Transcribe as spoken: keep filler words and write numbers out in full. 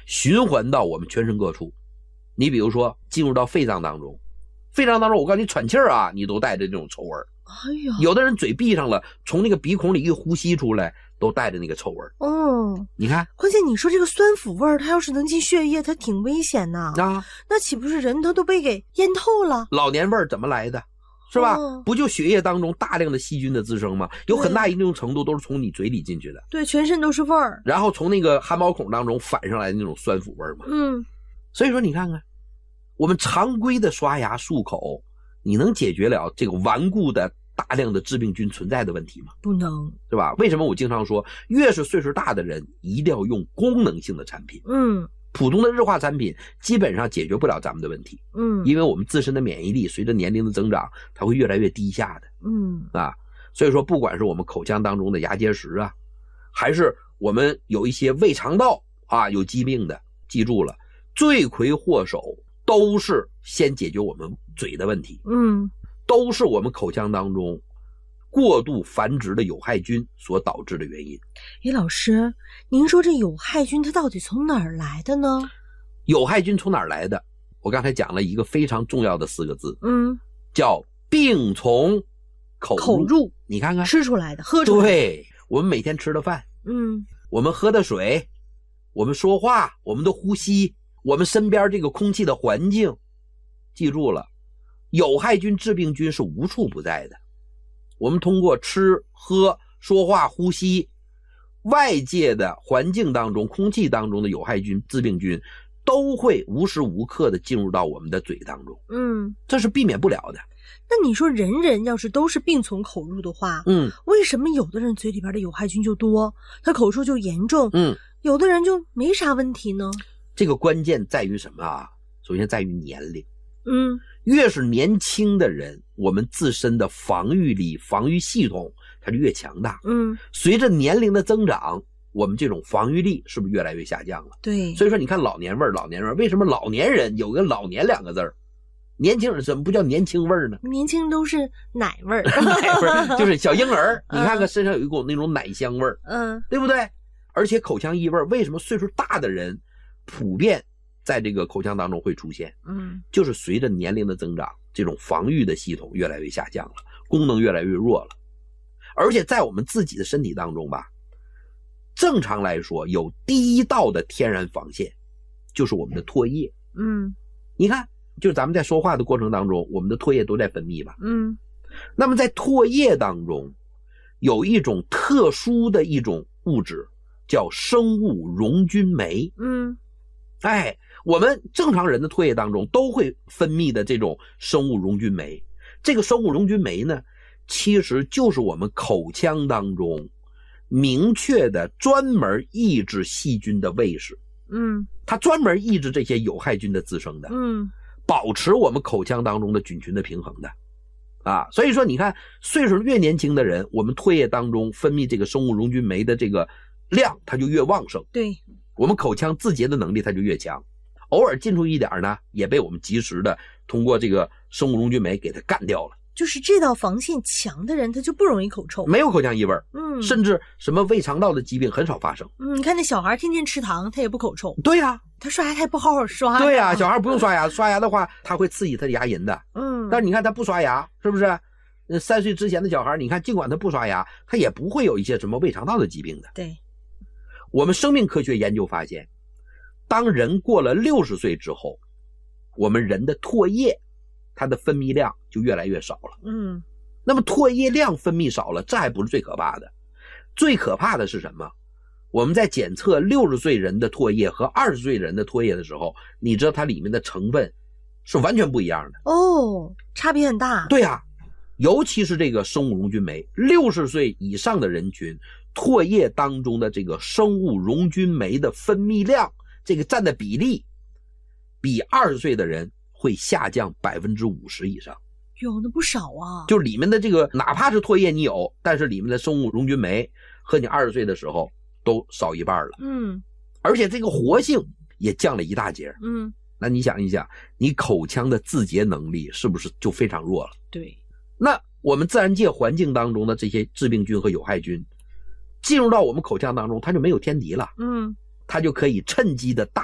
循环到我们全身各处。你比如说进入到肺脏当中，肺脏当中我告诉你喘气儿啊，你都带着这种臭味儿。 哎呀， 有的人嘴闭上了，从那个鼻孔里一呼吸出来，都带着那个臭味儿。 哦， 你看， 关键你说这个酸腐味儿，它要是能进血液，它挺危险的啊， 那岂不是人他都被给淹透了？ 老年味儿怎么来的？是吧、 哦、 不就血液当中大量的细菌的滋生吗？有很大一定程度都是从你嘴里进去的。 对，全身都是味儿。 然后从那个汗毛孔当中反上来的那种酸腐味儿嘛。 嗯， 所以说你看看，我们常规的刷牙漱口，你能解决了这个顽固的大量的致病菌存在的问题吗？ 不能， 是吧？为什么我经常说，越是岁数大的人，一定要用功能性的产品。 嗯。 普通的日化产品基本上解决不了咱们的问题， 嗯， 因为我们自身的免疫力随着年龄的增长，它会越来越低下的， 嗯啊，所以说不管是我们口腔当中的牙结石啊，还是我们有一些胃肠道啊有疾病的，记住了，罪魁祸首都是先解决我们嘴的问题， 嗯， 都是我们口腔当中过度繁殖的有害菌所导致的原因。 诶，老师，您说这有害菌它到底从哪儿来的呢？ 有害菌从哪儿来的？我刚才讲了一个非常重要的四个字， 嗯， 叫病从口入。 口入， 你看看， 吃出来的，喝出来的。 对，我们每天吃的饭， 嗯， 我们喝的水，我们说话，我们的呼吸，我们身边这个空气的环境，记住了，有害菌、致病菌是无处不在的。我们通过吃、喝、说话、呼吸，外界的环境当中，空气当中的有害菌、致病菌都会无时无刻的进入到我们的嘴当中， 嗯， 这是避免不了的。 那你说人人要是都是病从口入的话， 嗯， 为什么有的人嘴里边的有害菌就多，他口臭就严重， 嗯， 有的人就没啥问题呢？ 这个关键在于什么啊？首先在于年龄。 嗯， 越是年轻的人，我们自身的防御力、防御系统它就越强大。 嗯， 随着年龄的增长，我们这种防御力是不是越来越下降了？ 对。 所以说，你看老年味儿，老年味儿，为什么老年人有个老年两个字儿？年轻人怎么不叫年轻味儿呢？ 年轻人都是奶味儿， 奶味儿就是小婴儿，你看看身上有一股那种奶香味儿， 嗯， 对不对？而且口腔异味，为什么岁数大的人普遍在这个口腔当中会出现？ 嗯， 就是随着年龄的增长，这种防御的系统越来越下降了，功能越来越弱了。而且在我们自己的身体当中吧，正常来说有第一道的天然防线，就是我们的唾液。 嗯， 你看，就是咱们在说话的过程当中，我们的唾液都在分泌吧。 嗯， 那么在唾液当中有一种特殊的一种物质，叫生物溶菌酶。 嗯， 哎，我们正常人的唾液当中都会分泌的这种生物溶菌酶，这个生物溶菌酶呢，其实就是我们口腔当中明确的专门抑制细菌的卫士。 嗯， 它专门抑制这些有害菌的滋生的， 嗯， 保持我们口腔当中的菌群的平衡的。啊，所以说你看，岁数越年轻的人，我们唾液当中分泌这个生物溶菌酶的这个量它就越旺盛， 对， 我们口腔自洁的能力它就越强。偶尔进出一点呢，也被我们及时的通过这个生物溶菌酶给它干掉了。 就是这道防线强的人，他就不容易口臭， 没有口腔异味， 嗯， 甚至什么胃肠道的疾病很少发生。 嗯，你看那小孩天天吃糖，他也不口臭。 对呀、啊， 他刷牙他也不好好刷。 对呀、啊，小孩不用刷牙，刷牙的话他会刺激他的牙龈的。 嗯， 但是你看他不刷牙，是不是？三岁之前的小孩，你看尽管他不刷牙，他也不会有一些什么胃肠道的疾病的。 对， 我们生命科学研究发现，当人过了六十岁之后，我们人的唾液它的分泌量就越来越少了。 嗯， 那么唾液量分泌少了，这还不是最可怕的，最可怕的是什么？我们在检测六十岁人的唾液和二十岁人的唾液的时候，你知道它里面的成分是完全不一样的。 哦，差别很大。 对啊，尤其是这个生物溶菌酶，六十岁以上的人群，唾液当中的这个生物溶菌酶的分泌量，这个占的比例，比二十岁的人会下降百分之五十以上。 有那不少啊， 就里面的这个，哪怕是唾液你有，但是里面的生物溶菌酶和你二十岁的时候都少一半了。 嗯， 而且这个活性也降了一大截。 嗯， 那你想一想，你口腔的自洁能力是不是就非常弱了？ 对。 那我们自然界环境当中的这些致病菌和有害菌进入到我们口腔当中，它就没有天敌了。 嗯， 它就可以趁机的大